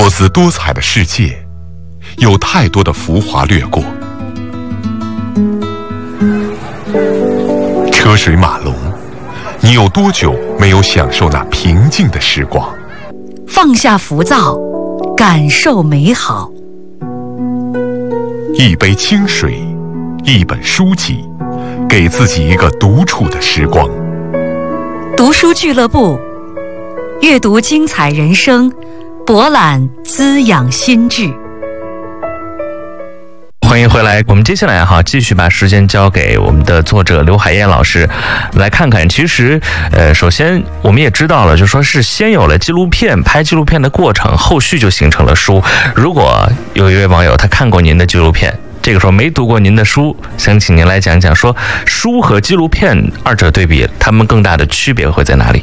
多姿多彩的世界，有太多的浮华掠过。车水马龙，你有多久没有享受那平静的时光？ 放下浮躁，感受美好。 一杯清水，一本书籍，给自己一个独处的时光。 读书俱乐部，阅读精彩人生，博览滋养心智。 欢迎回来，我们接下来继续把时间交给我们的作者刘海燕老师，来看看。其实，首先我们也知道了，就说是先有了纪录片，拍纪录片的过程，后续就形成了书。如果有一位网友他看过您的纪录片，这个时候没读过您的书，想请您来讲讲，说书和纪录片二者对比，他们更大的区别会在哪里？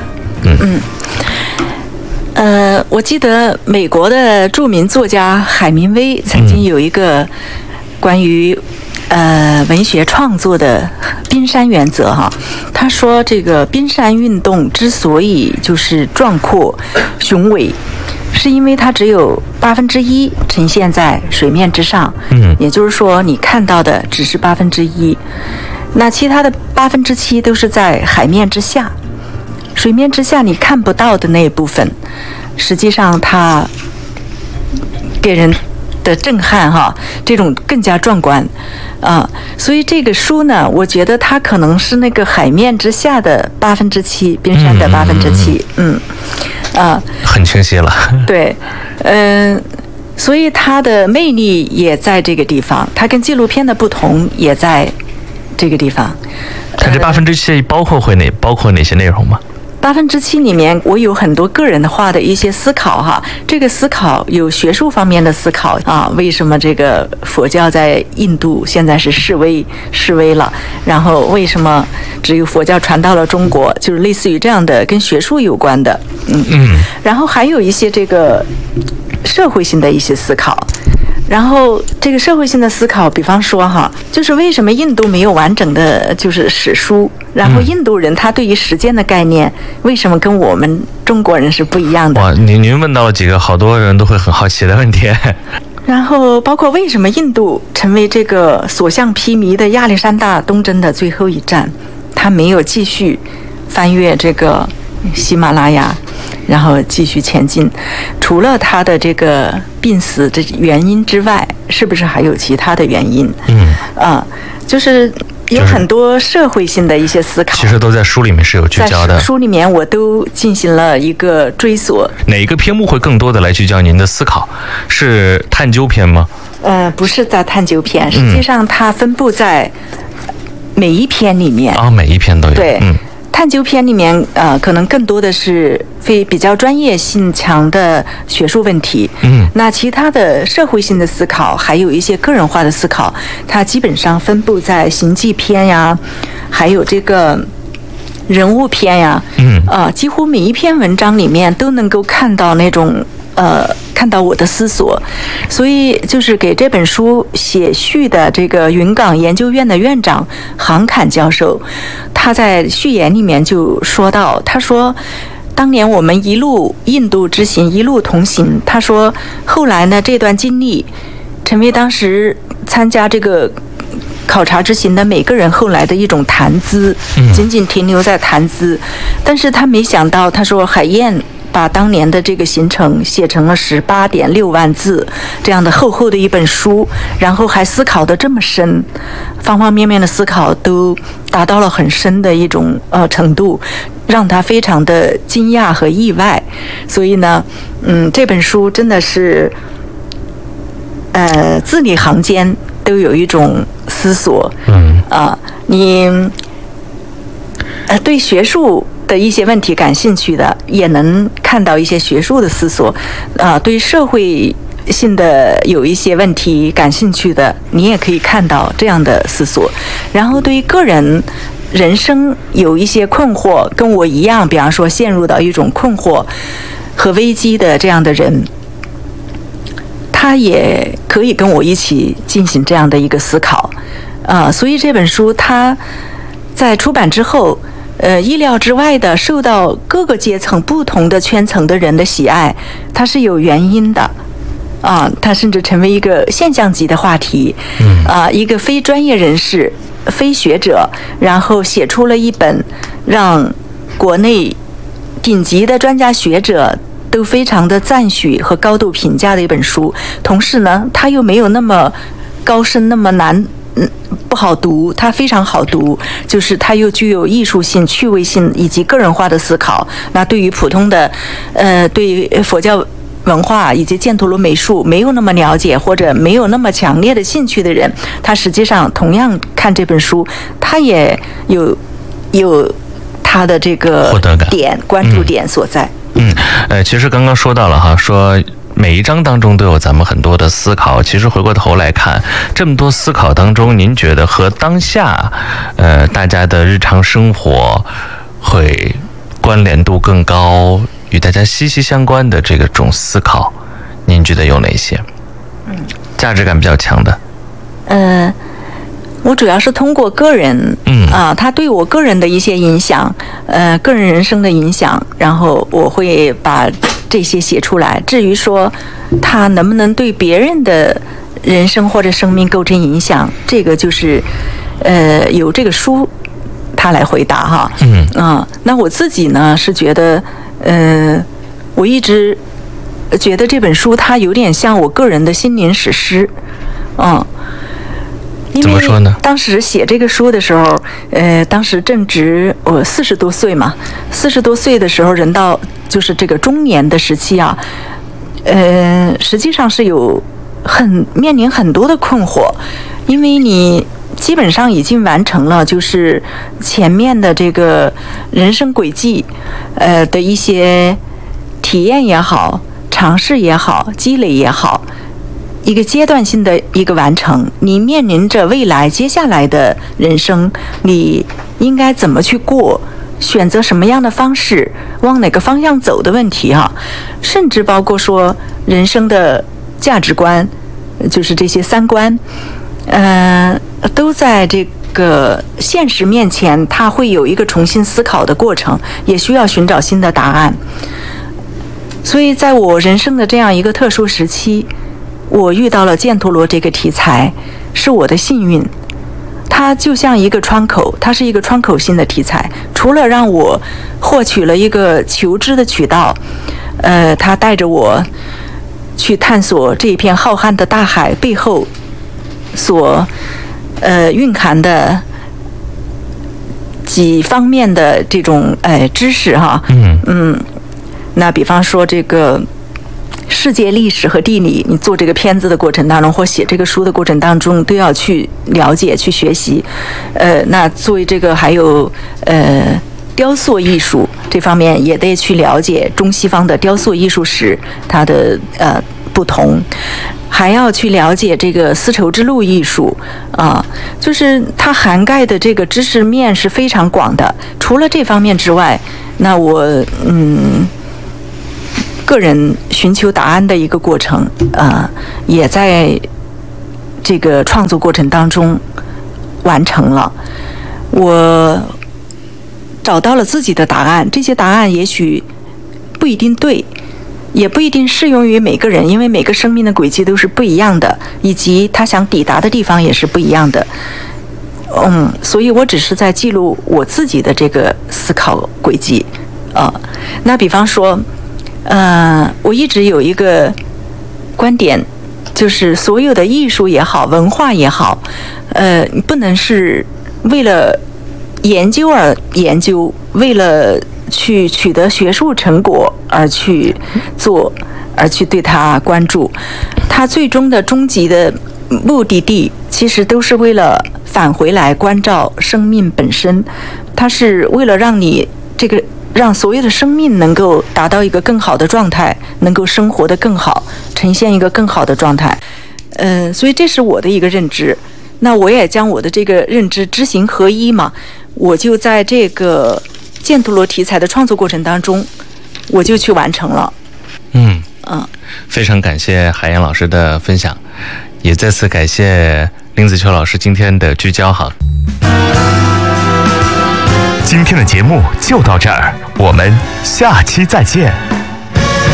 我记得美国的著名作家海明威曾经有一个关于文学创作的冰山原则哈。他说这个冰山运动之所以就是壮阔雄伟，是因为它只有1%呈现在水面之上，也就是说你看到的只是1%，那其他的7%都是在海面之下。水面之下你看不到的那一部分，实际上它给人的震撼这种更加壮观所以这个书呢，我觉得它可能是那个海面之下的7%，冰山的7%， 很清晰了。对， 所以它的魅力也在这个地方，它跟纪录片的不同也在这个地方。 它这7%包括哪些内容吗 ？7%里面，我有很多个人化的一些思考这个思考有学术方面的思考为什么这个佛教在印度现在是式微了？然后为什么只有佛教传到了中国？就是类似于这样的跟学术有关的，然后还有一些这个社会性的一些思考。然后这个社会性的思考，比方说就是为什么印度没有完整的就是史书？然后印度人他对于时间的概念，为什么跟我们中国人是不一样的？ 哇，您问到了几个好多人都会很好奇的问题。 然后包括为什么印度成为这个所向披靡的亚历山大东征的最后一站，他没有继续翻越这个喜马拉雅，然后继续前进，除了他的这个病死的原因之外，是不是还有其他的原因？就是有很多社会性的一些思考， 其实都在书里面是有聚焦的。 在书里面我都进行了一个追索。 哪一个篇目会更多的来聚焦您的思考？是探究篇吗？ 不是在探究篇，实际上它分布在每一篇里面。 每一篇都有。 对。探究篇里面，可能更多的是比较专业性强的学术问题。那其他的社会性的思考，还有一些个人化的思考，它基本上分布在行记篇呀，还有这个人物篇呀。几乎每一篇文章里面都能够看到那种看到我的思索，所以就是给这本书写序的这个云冈研究院的院长杭侃教授，他在序言里面就说到，他说当年我们一路印度之行，一路同行，他说后来呢，这段经历成为当时参加这个考察之行的每个人后来的一种谈资，仅仅停留在谈资。但是他没想到，他说海燕把当年的这个行程写成了18.6万字这样的厚厚的一本书，然后还思考得这么深，方方面面的思考都达到了很深的一种程度，让他非常的惊讶和意外。所以呢，这本书真的是字里行间都有一种思索。你对学术的一些问题感兴趣的，也能看到一些学术的思索。对社会性的有一些问题感兴趣的，你也可以看到这样的思索。然后对于个人人生有一些困惑，跟我一样，比方说陷入到一种困惑和危机的这样的人，他也可以跟我一起进行这样的一个思考。所以这本书它在出版之后， 意料之外的受到各个阶层、不同的圈层的人的喜爱，它是有原因的。它甚至成为一个现象级的话题。一个非专业人士、非学者，然后写出了一本让国内顶级的专家学者都非常的赞许和高度评价的一本书。同时呢，它又没有那么高深、那么难。不好读，它非常好读，就是它又具有艺术性、趣味性以及个人化的思考。那对于普通的，对佛教文化以及犍陀罗美术没有那么了解或者没有那么强烈的兴趣的人，他实际上同样看这本书，他也有他的这个点关注点所在。 其实刚刚说到了哈，说每一章当中都有咱们很多的思考。其实回过头来看，这么多思考当中，您觉得和当下大家的日常生活会关联度更高，与大家息息相关的这种思考，您觉得有哪些？价值感比较强的。 我主要是通过个人，他对我个人的一些影响，个人人生的影响，然后我会把这些写出来。至于说他能不能对别人的人生或者生命构成影响，这个就是由这个书他来回答哈。那我自己呢是觉得，我一直觉得这本书它有点像我个人的心灵史诗， 怎么说呢？ 当时写这个书的时候，当时正值我40多岁嘛，40多岁的时候，人到就是这个中年的时期啊，实际上是有面临很多的困惑，因为你基本上已经完成了就是前面的这个人生轨迹，的一些体验也好、尝试也好、积累也好。一个阶段性的一个完成，你面临着未来接下来的人生，你应该怎么去过，选择什么样的方式，往哪个方向走的问题哈，甚至包括说人生的价值观，就是这些三观，都在这个现实面前，它会有一个重新思考的过程，也需要寻找新的答案。所以在我人生的这样一个特殊时期，我遇到了犍陀罗这个题材，是我的幸运。它就像一个窗口，它是一个窗口性的题材。除了让我获取了一个求知的渠道，它带着我去探索这一片浩瀚的大海背后所蕴含的几方面的这种知识哈。那比方说这个世界历史和地理，你做这个片子的过程当中，或写这个书的过程当中，都要去了解、去学习。那作为这个还有雕塑艺术这方面，也得去了解中西方的雕塑艺术史它的不同，还要去了解这个丝绸之路艺术就是它涵盖的这个知识面是非常广的。除了这方面之外，那我个人寻求答案的一个过程，也在这个创作过程当中完成了。我找到了自己的答案，这些答案也许不一定对，也不一定适用于每个人，因为每个生命的轨迹都是不一样的，以及他想抵达的地方也是不一样的。所以我只是在记录我自己的这个思考轨迹。那比方说，我一直有一个观点，就是所有的艺术也好，文化也好，你不能是为了研究而研究，为了去取得学术成果而去做，而去对它关注。它最终的终极的目的地，其实都是为了返回来关照生命本身。它是为了让你让所有的生命能够达到一个更好的状态，能够生活得更好，呈现一个更好的状态。所以这是我的一个认知。那我也将我的这个认知知行合一嘛，我就在这个犍陀罗题材的创作过程当中，我就去完成了。 非常感谢海燕老师的分享，也再次感谢林子秋老师今天的聚焦哈。 今天的节目就到这儿，我们下期再见。